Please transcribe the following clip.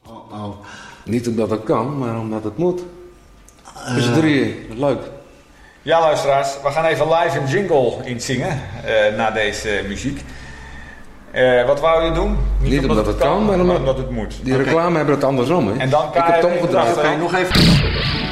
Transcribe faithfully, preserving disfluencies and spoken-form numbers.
Oh, oh. Niet omdat het kan, maar omdat het moet. Tussen uh. drieën, leuk. Ja, luisteraars, we gaan even live een jingle inzingen uh, na deze uh, muziek. Uh, wat wou je doen? Niet, Niet omdat, omdat het kan, kan maar omdat, maar omdat het moet. Die okay. reclame hebben het andersom, hè? En dan ik heb het omgedraaid. Oké, nog even.